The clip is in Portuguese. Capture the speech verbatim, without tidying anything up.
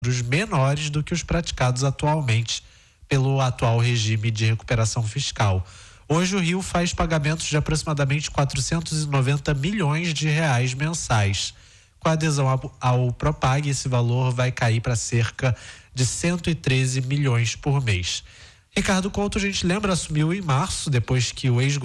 menores do que os praticados atualmente pelo atual regime de recuperação fiscal. Hoje o Rio faz pagamentos de aproximadamente quatrocentos e noventa milhões de reais mensais. Com a adesão ao, ao Propag, esse valor vai cair para cerca de cento e treze milhões por mês. Ricardo Couto, a gente lembra, assumiu em março, depois que o ex